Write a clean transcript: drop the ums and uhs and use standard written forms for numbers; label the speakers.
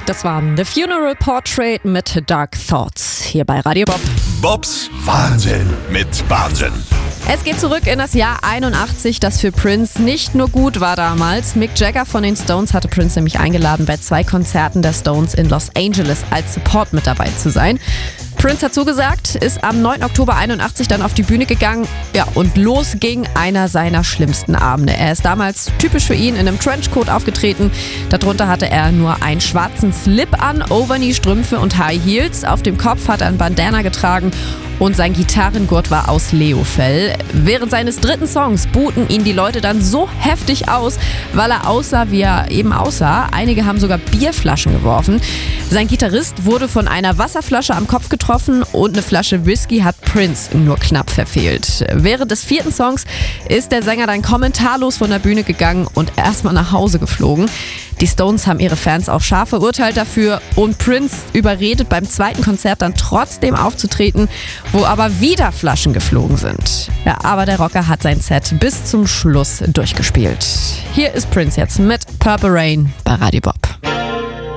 Speaker 1: Das waren The Funeral Portrait mit Dark Thoughts hier bei Radio Bob.
Speaker 2: Bobs Wahnsinn mit Wahnsinn.
Speaker 1: Es geht zurück in das Jahr 81, das für Prince nicht nur gut war damals. Mick Jagger von den Stones hatte Prince nämlich eingeladen, bei 2 Konzerten der Stones in Los Angeles als Support mit dabei zu sein. Prince hat zugesagt, ist am 9. Oktober 81 dann auf die Bühne gegangen. Ja, und los ging einer seiner schlimmsten Abende. Er ist damals typisch für ihn in einem Trenchcoat aufgetreten. Darunter hatte er nur einen schwarzen Slip an, Overknee-Strümpfe und High Heels. Auf dem Kopf hat er ein Bandana getragen und sein Gitarrengurt war aus Leofell. Während seines 3. Songs buhten ihn die Leute dann so heftig aus, weil er aussah, wie er eben aussah. Einige haben sogar Bierflaschen geworfen. Sein Gitarrist wurde von einer Wasserflasche am Kopf getroffen und eine Flasche Whisky hat Prince nur knapp verfehlt. Während des 4. Songs ist der Sänger dann kommentarlos von der Bühne gegangen und erstmal nach Hause geflogen. Die Stones haben ihre Fans auch scharf verurteilt dafür und Prince überredet, beim 2. Konzert dann trotzdem aufzutreten, wo aber wieder Flaschen geflogen sind. Ja, aber der Rocker hat sein Set bis zum Schluss durchgespielt. Hier ist Prince jetzt mit Purple Rain bei Radio Bob.